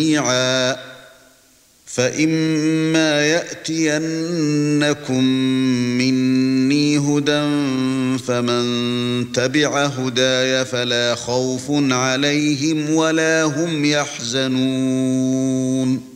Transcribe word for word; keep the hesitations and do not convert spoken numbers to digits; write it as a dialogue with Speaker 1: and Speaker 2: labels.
Speaker 1: جميعا فإما يأتينكم مني هدى فمن تبع هداي فلا خوف عليهم ولا هم يحزنون